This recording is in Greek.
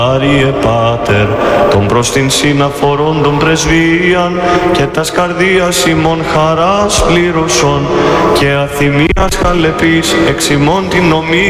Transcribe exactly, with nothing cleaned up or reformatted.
Άριε Πάτερ, των προς την συναφορών των πρεσβείαν και τας καρδίας ημών χαράς πλήρωσον και αθυμίας χαλεπής εξ ημών την νομή